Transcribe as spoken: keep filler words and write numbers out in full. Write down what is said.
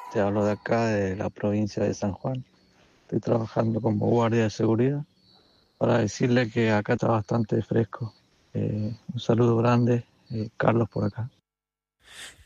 Te hablo de acá, de la provincia de San Juan. Estoy trabajando como guardia de seguridad para decirle que acá está bastante fresco. Eh, un saludo grande, eh, Carlos por acá.